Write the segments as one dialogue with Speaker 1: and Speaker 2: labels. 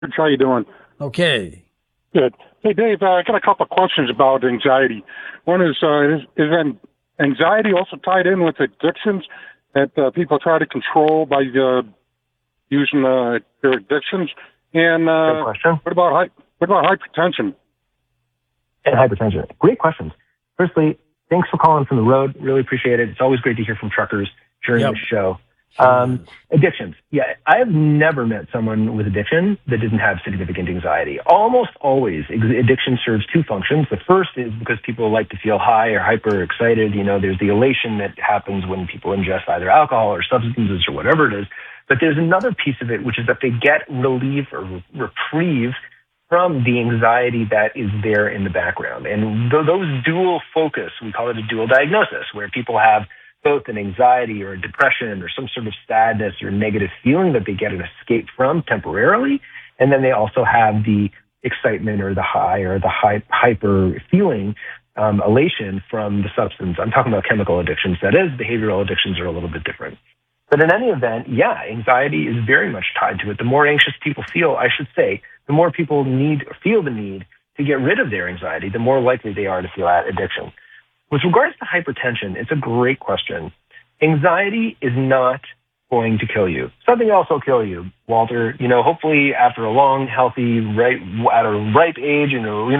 Speaker 1: How you doing?
Speaker 2: Okay.
Speaker 1: Good. Hey, Dave, I got a couple of questions about anxiety. One is anxiety also tied in with addictions that people try to control by using their addictions? And
Speaker 3: Great question.
Speaker 1: what about hypertension?
Speaker 3: And hypertension. Great questions. Firstly, thanks for calling from the road. Really appreciate it. It's always great to hear from truckers during
Speaker 2: Yep.
Speaker 3: the show.
Speaker 2: Sure.
Speaker 3: Addictions. Yeah, I have never met someone with addiction that didn't have significant anxiety. Almost always, addiction serves two functions. The first is because people like to feel high or hyper excited. You know, there's the elation that happens when people ingest either alcohol or substances or whatever it is. But there's another piece of it, which is that they get relief or reprieve from the anxiety that is there in the background. And those dual focus, we call it a dual diagnosis, where people have both an anxiety or a depression or some sort of sadness or negative feeling that they get an escape from temporarily. And then they also have the excitement or the high or the hyper feeling, elation from the substance. I'm talking about chemical addictions. That is, behavioral addictions are a little bit different. But in any event, yeah, anxiety is very much tied to it. The more anxious people feel, I should say, the more people feel the need to get rid of their anxiety, the more likely they are to feel that addiction. With regards to hypertension, it's a great question. Anxiety is not going to kill you. Something else will kill you, Walter. You know, hopefully after a long, healthy, at a ripe age,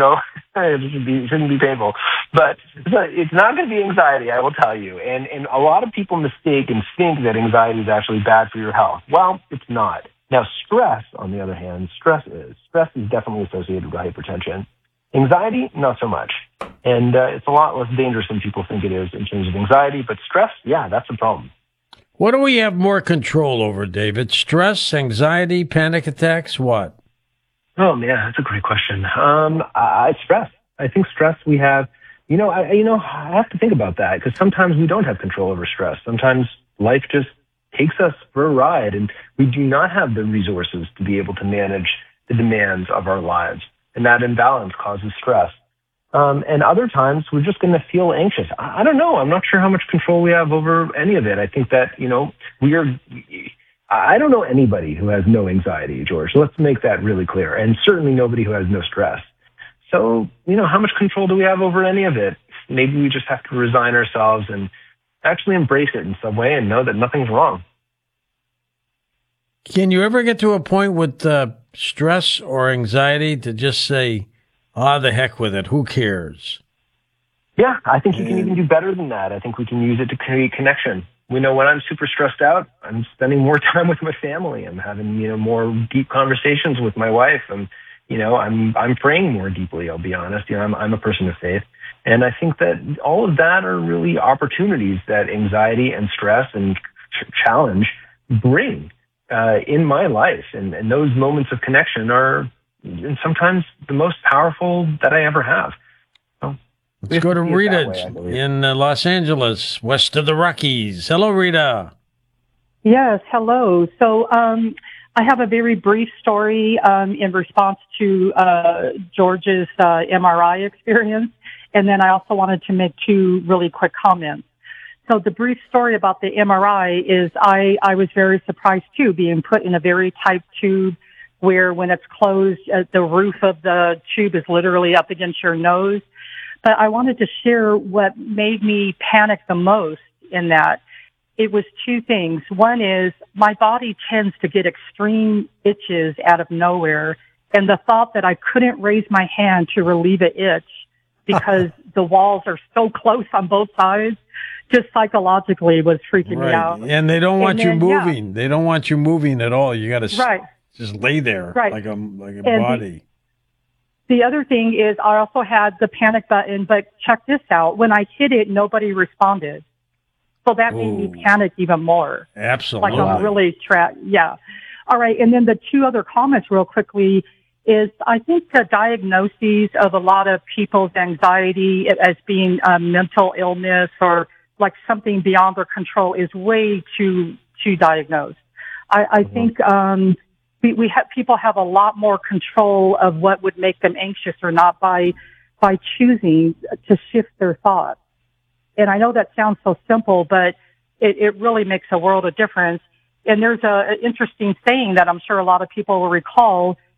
Speaker 3: it shouldn't be painful. But it's not going to be anxiety, I will tell you. And a lot of people mistake and think that anxiety is actually bad for your health. Well, it's not. Now, stress, on the other hand, stress is definitely associated with hypertension. Anxiety, not so much. And it's a lot less dangerous than people think it is in terms of anxiety. But stress, yeah, that's a problem.
Speaker 2: What do we have more control over, David? Stress, anxiety, panic attacks, what?
Speaker 3: Oh, man, that's a great question. Stress. I think stress we have, I have to think about that because sometimes we don't have control over stress. Sometimes life just takes us for a ride and we do not have the resources to be able to manage the demands of our lives. And that imbalance causes stress. And other times we're just going to feel anxious. I don't know. I'm not sure how much control we have over any of it. I think that, I don't know anybody who has no anxiety, George. Let's make that really clear. And certainly nobody who has no stress. So, how much control do we have over any of it? Maybe we just have to resign ourselves and actually embrace it in some way and know that nothing's wrong.
Speaker 2: Can you ever get to a point with stress or anxiety to just say, the heck with it, who cares?
Speaker 3: Yeah, I think you can even do better than that. I think we can use it to create connection. We know when I'm super stressed out, I'm spending more time with my family. I'm having, more deep conversations with my wife. I'm praying more deeply, I'll be honest. I'm a person of faith. And I think that all of that are really opportunities that anxiety and stress and challenge bring in my life. And those moments of connection are sometimes the most powerful that I ever have. So,
Speaker 2: let's go to Rita in Los Angeles, west of the Rockies. Hello, Rita.
Speaker 4: Yes, hello. So I have a very brief story in response to George's MRI experience. And then I also wanted to make two really quick comments. So the brief story about the MRI is I was very surprised too, being put in a very tight tube where when it's closed, the roof of the tube is literally up against your nose. But I wanted to share what made me panic the most in that. It was two things. One is my body tends to get extreme itches out of nowhere. And the thought that I couldn't raise my hand to relieve an itch because the walls are so close on both sides, just psychologically was freaking me out.
Speaker 2: And they don't want you moving. Yeah. They don't want you moving at all. You got to just lay there like a body.
Speaker 4: The other thing is I also had the panic button, but check this out. When I hit it, nobody responded. So that made me panic even more.
Speaker 2: Absolutely.
Speaker 4: Like I'm really yeah. All right. And then the two other comments real quickly is I think the diagnoses of a lot of people's anxiety as being mental illness or like something beyond their control is way too diagnosed. I think people have a lot more control of what would make them anxious or not by choosing to shift their thoughts. And I know that sounds so simple, but it really makes a world of difference. And there's an interesting saying that I'm sure a lot of people will recall